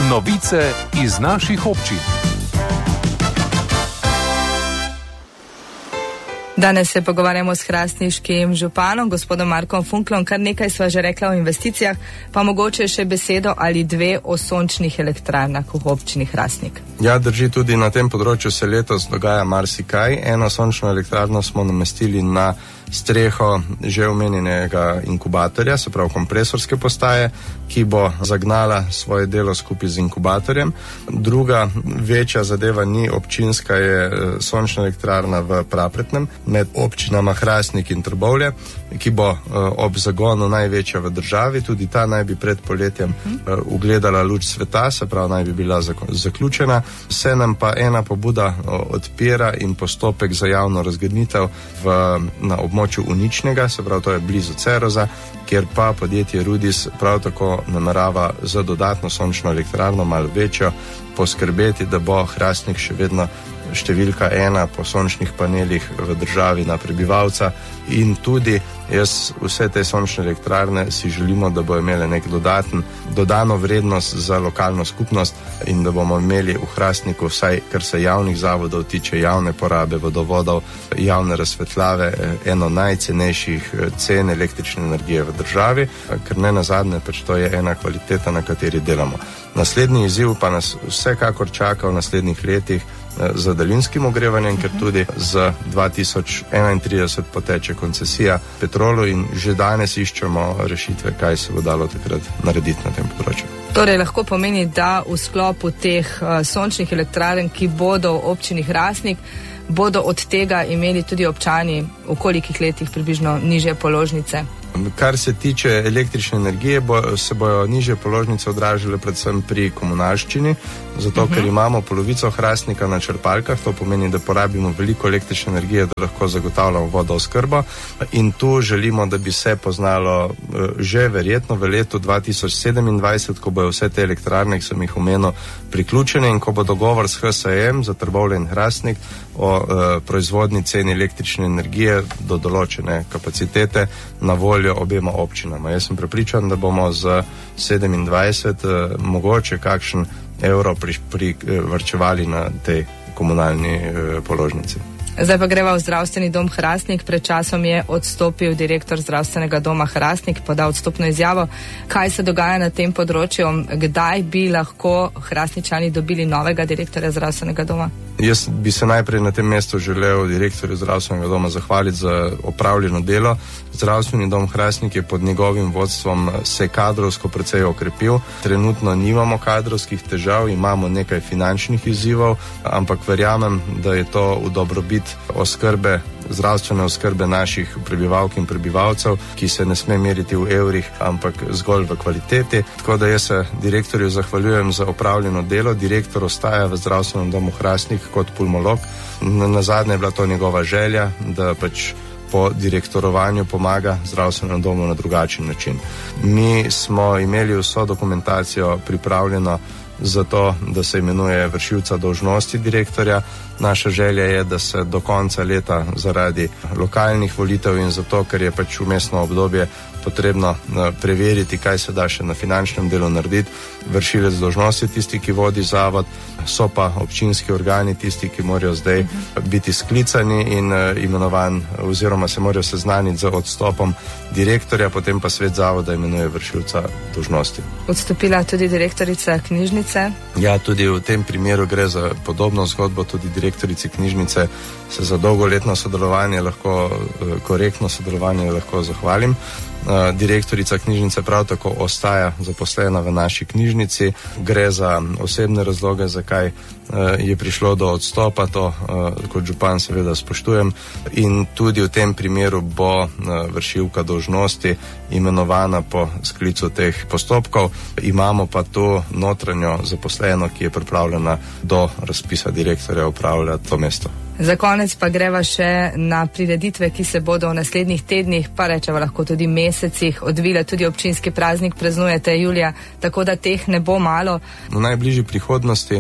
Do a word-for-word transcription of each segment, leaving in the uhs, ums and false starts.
Novice iz naših občin. Danes se pogovarjamo s hrastniškim županom, gospodom Markom Funklom. Kar nekaj sva že rekla o investicijah, pa mogoče še besedo ali dve o sončnih elektrarnah v občini Hrastnik. Ja, drži, tudi na tem področju se letos dogaja marsikaj. Eno sončno elektrarno smo namestili na streho že omenjenega inkubatorja, se pravi kompresorske postaje, ki bo zagnala svoje delo skupaj z inkubatorjem. Druga večja zadeva ni občinska, je sončna elektrarna v Prapretnem med občinama Hrastnik in Trbovlje, ki bo ob zagonu največja v državi. Tudi ta naj bi pred poletjem ugledala luč sveta, se pravi naj bi bila zaključena. Se nam pa ena pobuda odpira in postopek za javno razgrnitev v, na območju Uničnega, se pravi to je blizu Ceroza, kjer pa podjetje Rudis prav tako namerava za dodatno sončno elektrarno, malo večjo, poskrbeti, da bo Hrastnik še vedno številka ena po sončnih panelih v državi na prebivalca. In tudi jaz vse te sončne elektrarne si želimo, da bo imele nek dodaten, dodano vrednost za lokalno skupnost in da bomo imeli v Hrastniku vsaj, kar se javnih zavodov tiče, javne porabe vodovodov, javne razsvetljave, eno najcenejših cen električne energije v državi, ker ne nazadnje, pač to je ena kvaliteta, na kateri delamo. Naslednji izziv pa nas vsekakor čaka v naslednjih letih z daljinskim ogrevanjem, ker tudi z dva tisoč enaintrideset poteče koncesija Petrolu in že danes iščemo rešitve, kaj se bo dalo takrat narediti na tem področju. Torej lahko pomeni, da v sklopu teh uh, sončnih elektrarn, ki bodo v občini Hrastnik, bodo od tega imeli tudi občani v kolikih letih približno nižje položnice? Kar se tiče električne energije, bo, se bojo nižje položnice odražale predvsem pri komunalščini, zato uh-huh. ker imamo polovico Hrastnika na črpalkah, to pomeni, da porabimo veliko električne energije, da lahko zagotavljamo vodooskrbo in tu želimo, da bi se poznalo že verjetno v letu dva tisoč sedemindvajset, ko bojo vse te elektrarne, ki sem jih omenil, priključene in ko bo dogovor s H S E M za Trbovlje in Hrastnik o e, proizvodni ceni električne energije do določene kapacitete na voljo obema občinama. Jaz sem prepričan, da bomo z sedemindvajset eh, mogoče kakšen evro pri, pri, eh, varčevali na tej komunalni eh, položnici. Zdaj pa greva v zdravstveni dom Hrastnik. Pred časom je odstopil direktor zdravstvenega doma Hrastnik, podal odstopno izjavo. Kaj se dogaja na tem področju? Kdaj bi lahko Hrastničani dobili novega direktorja zdravstvenega doma? Jaz bi se najprej na tem mestu želel direktorju zdravstvenega doma zahvaliti za opravljeno delo. Zdravstveni dom Hrastnik je pod njegovim vodstvom se kadrovsko precej okrepil. Trenutno nimamo kadrovskih težav, imamo nekaj finančnih izzivov, ampak verjamem, da je to v dobrobit oskrbe, zdravstvene oskrbe naših prebivalk in prebivalcev, ki se ne sme meriti v evrih, ampak zgolj v kvaliteti. Tako da jaz se direktorju zahvaljujem za opravljeno delo. Direktor ostaja v zdravstvenem domu Hrastnik kot pulmolog. Na zadnje je bila to njegova želja, da pač po direktorovanju pomaga zdravstvenemu domu na drugačen način. Mi smo imeli vso dokumentacijo pripravljeno za to, da se imenuje vršilca dolžnosti direktorja. Naša želja je, da se do konca leta zaradi lokalnih volitev in zato, ker je pač vmesno obdobje potrebno preveriti, kaj se da še na finančnem delu narediti. Vršilec dolžnosti tisti, ki vodi zavod, so pa občinski organi tisti, ki morajo zdaj biti sklicani in imenovan oziroma se morajo seznaniti z odstopom direktorja, potem pa svet zavoda imenuje vršilca dolžnosti. Odstopila tudi direktorica knjižnice? Ja, tudi v tem primeru gre za podobno zgodbo, tudi direktorici knjižnice se za dolgoletno sodelovanje lahko, korektno sodelovanje lahko zahvalim. Direktorica knjižnice prav tako ostaja zaposlena v naši knjižnici. Gre za osebne razloge, zakaj je prišlo do odstopa, to kot župan seveda spoštujem in tudi v tem primeru bo vršilka dolžnosti imenovana po sklicu teh postopkov. Imamo pa tu notranjo zaposleno, ki je pripravljena do razpisa direktorja upravljati to mesto. Za konec pa greva še na prireditve, ki se bodo v naslednjih tednih, pa rečeva lahko tudi mesecih, odvile. Tudi občinski praznik praznujete julija, tako da teh ne bo malo. V najbližji prihodnosti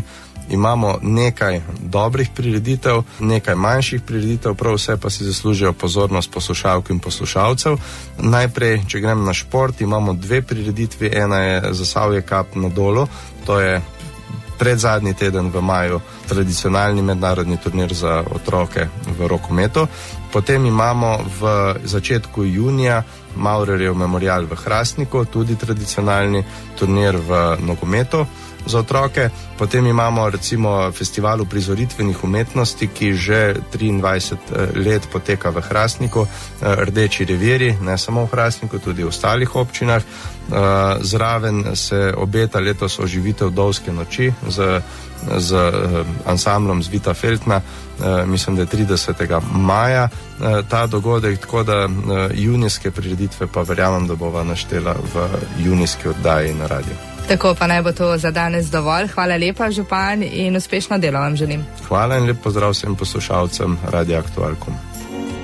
imamo nekaj dobrih prireditev, nekaj manjših prireditev, prav vse pa si zaslužijo pozornost poslušalk in poslušalcev. Najprej, če grem na šport, imamo dve prireditvi, ena je Zasavje Cup na Dolu, to je predzadnji teden v maju tradicionalni mednarodni turnir za otroke v rokometu. Potem imamo v začetku junija Maurerjev memorial v Hrastniku, tudi tradicionalni turnir v nogometu za otroke. Potem imamo recimo festival uprizoritvenih umetnosti, ki že triindvajset let poteka v Hrastniku, Rdeči reviri, ne samo v Hrastniku, tudi v ostalih občinah. Zraven se obeta letos oživitev Dovske noči z, z ansamblom Zvita Feltna, mislim, da je tridesetega maja ta dogodek, tako da junijske prireditve pa verjamem, da bova naštela v junijski oddaji na radiju. Tako pa naj bo to za danes dovolj. Hvala lepa, župan, in uspešno delo vam želim. Hvala in lep pozdrav vsem poslušalcem Radia Aktualkom.